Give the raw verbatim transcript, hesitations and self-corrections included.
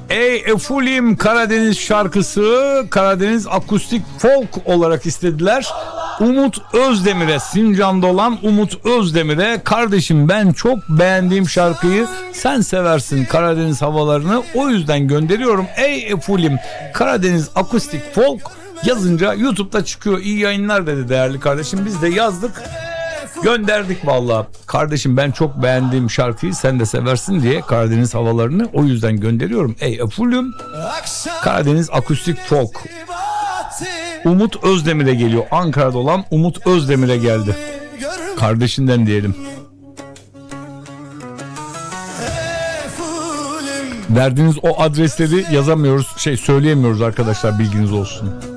Ey Efulim Karadeniz şarkısı Karadeniz akustik folk olarak istediler. Umut Özdemir'e, Sincan'da olan Umut Özdemir'e, kardeşim ben çok beğendiğim şarkıyı sen seversin Karadeniz havalarını, o yüzden gönderiyorum. Ey Efulim Karadeniz akustik folk yazınca YouTube'da çıkıyor. İyi yayınlar dedi değerli kardeşim. Biz de yazdık, gönderdik vallahi. Kardeşim ben çok beğendiğim şarkıyı sen de seversin diye Karadeniz havalarını, o yüzden gönderiyorum. Ey Efulim Karadeniz akustik folk. Umut Özdemir'e geliyor. Ankara'da olan Umut Özdemir'e geldi. Kardeşinden diyelim. Verdiğiniz o adresleri yazamıyoruz, şey söyleyemiyoruz arkadaşlar, bilginiz olsun.